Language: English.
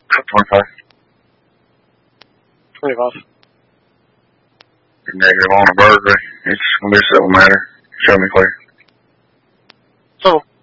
25. 25. You're negative on the burglary. It's going to be a civil matter. Show me clear. So.